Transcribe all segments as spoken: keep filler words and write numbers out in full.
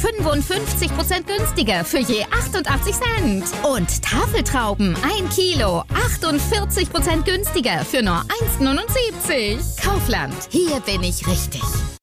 fünfundfünfzig Prozent günstiger für je achtundachtzig Cent. Und Tafeltrauben ein Kilo, achtundvierzig Prozent günstiger für nur eins neunundsiebzig. Kaufland, hier bin ich richtig.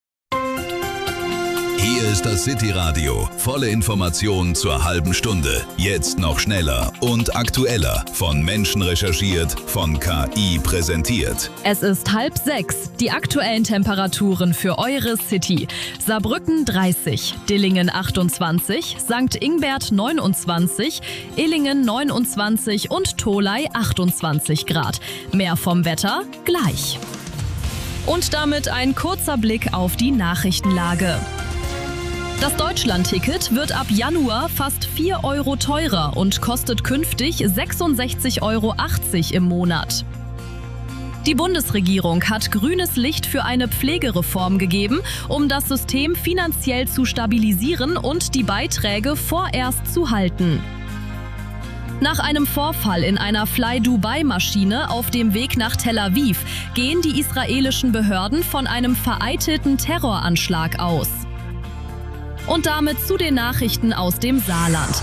Hier ist das City-Radio. Volle Informationen zur halben Stunde. Jetzt noch schneller und aktueller. Von Menschen recherchiert, von K I präsentiert. Es ist halb sechs. Die aktuellen Temperaturen für eure City. Saarbrücken dreißig, Dillingen achtundzwanzig, Sankt Ingbert neunundzwanzig, Illingen neunundzwanzig und Tholey achtundzwanzig Grad. Mehr vom Wetter gleich. Und damit ein kurzer Blick auf die Nachrichtenlage. Das Deutschland-Ticket wird ab Januar fast vier Euro teurer und kostet künftig sechsundsechzig Euro achtzig im Monat. Die Bundesregierung hat grünes Licht für eine Pflegereform gegeben, um das System finanziell zu stabilisieren und die Beiträge vorerst zu halten. Nach einem Vorfall in einer Fly-Dubai-Maschine auf dem Weg nach Tel Aviv gehen die israelischen Behörden von einem vereitelten Terroranschlag aus. Und damit zu den Nachrichten aus dem Saarland.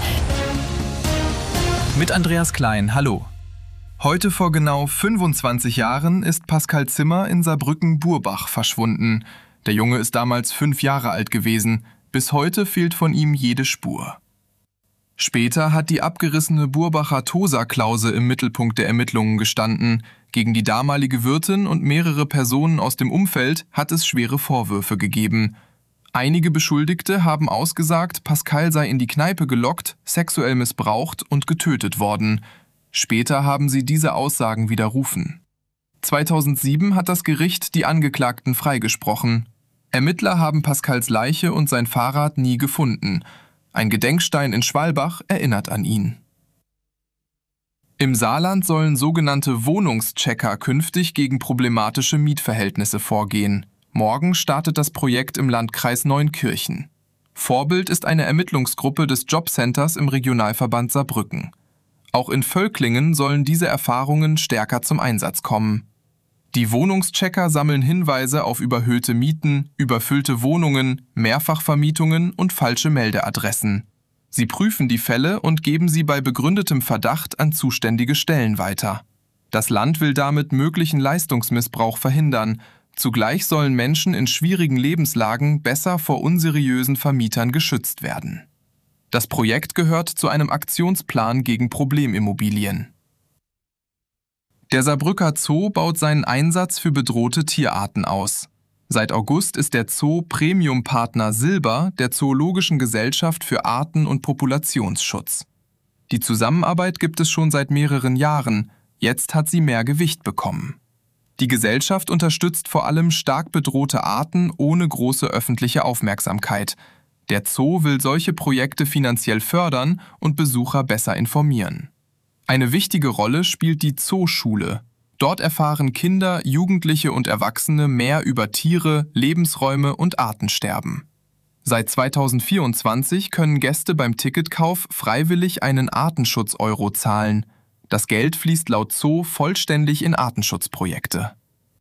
Mit Andreas Klein, hallo. Heute vor genau fünfundzwanzig Jahren ist Pascal Zimmer in Saarbrücken-Burbach verschwunden. Der Junge ist damals fünf Jahre alt gewesen. Bis heute fehlt von ihm jede Spur. Später hat die abgerissene Burbacher Tosa-Klause im Mittelpunkt der Ermittlungen gestanden. Gegen die damalige Wirtin und mehrere Personen aus dem Umfeld hat es schwere Vorwürfe gegeben. Einige Beschuldigte haben ausgesagt, Pascal sei in die Kneipe gelockt, sexuell missbraucht und getötet worden. Später haben sie diese Aussagen widerrufen. zweitausendsieben hat das Gericht die Angeklagten freigesprochen. Ermittler haben Pascals Leiche und sein Fahrrad nie gefunden. Ein Gedenkstein in Schwalbach erinnert an ihn. Im Saarland sollen sogenannte Wohnungschecker künftig gegen problematische Mietverhältnisse vorgehen. Morgen startet das Projekt im Landkreis Neunkirchen. Vorbild ist eine Ermittlungsgruppe des Jobcenters im Regionalverband Saarbrücken. Auch in Völklingen sollen diese Erfahrungen stärker zum Einsatz kommen. Die Wohnungschecker sammeln Hinweise auf überhöhte Mieten, überfüllte Wohnungen, Mehrfachvermietungen und falsche Meldeadressen. Sie prüfen die Fälle und geben sie bei begründetem Verdacht an zuständige Stellen weiter. Das Land will damit möglichen Leistungsmissbrauch verhindern. Zugleich sollen Menschen in schwierigen Lebenslagen besser vor unseriösen Vermietern geschützt werden. Das Projekt gehört zu einem Aktionsplan gegen Problemimmobilien. Der Saarbrücker Zoo baut seinen Einsatz für bedrohte Tierarten aus. Seit August ist der Zoo Premium-Partner Silber der Zoologischen Gesellschaft für Arten- und Populationsschutz. Die Zusammenarbeit gibt es schon seit mehreren Jahren, jetzt hat sie mehr Gewicht bekommen. Die Gesellschaft unterstützt vor allem stark bedrohte Arten ohne große öffentliche Aufmerksamkeit. Der Zoo will solche Projekte finanziell fördern und Besucher besser informieren. Eine wichtige Rolle spielt die Zooschule. Dort erfahren Kinder, Jugendliche und Erwachsene mehr über Tiere, Lebensräume und Artensterben. Seit zweitausendvierundzwanzig können Gäste beim Ticketkauf freiwillig einen Artenschutz-Euro zahlen. Das Geld fließt laut Zoo vollständig in Artenschutzprojekte.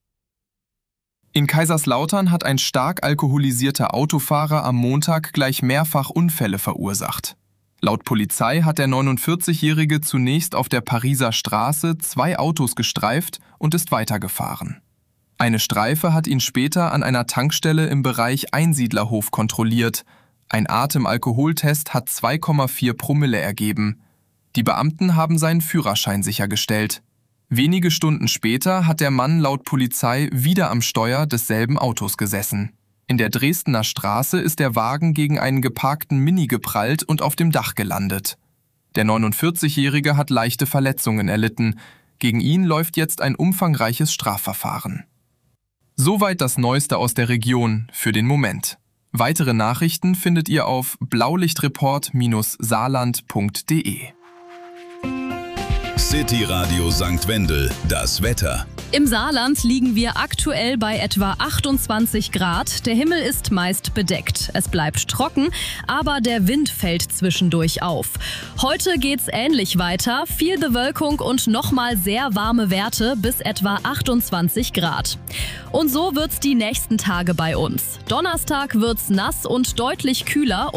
In Kaiserslautern hat ein stark alkoholisierter Autofahrer am Montag gleich mehrfach Unfälle verursacht. Laut Polizei hat der neunundvierzigjährige zunächst auf der Pariser Straße zwei Autos gestreift und ist weitergefahren. Eine Streife hat ihn später an einer Tankstelle im Bereich Einsiedlerhof kontrolliert. Ein Atemalkoholtest hat zwei Komma vier Promille ergeben. Die Beamten haben seinen Führerschein sichergestellt. Wenige Stunden später hat der Mann laut Polizei wieder am Steuer desselben Autos gesessen. In der Dresdner Straße ist der Wagen gegen einen geparkten Mini geprallt und auf dem Dach gelandet. Der neunundvierzigjährige hat leichte Verletzungen erlitten. Gegen ihn läuft jetzt ein umfangreiches Strafverfahren. Soweit das Neueste aus der Region für den Moment. Weitere Nachrichten findet ihr auf blaulichtreport Bindestrich saarland Punkt de. City Radio Sankt Wendel, das Wetter. Im Saarland liegen wir aktuell bei etwa achtundzwanzig Grad. Der Himmel ist meist bedeckt. Es bleibt trocken, aber der Wind fällt zwischendurch auf. Heute geht's ähnlich weiter. Viel Bewölkung und nochmal sehr warme Werte bis etwa achtundzwanzig Grad. Und so wird's die nächsten Tage bei uns. Donnerstag wird's nass und deutlich kühler.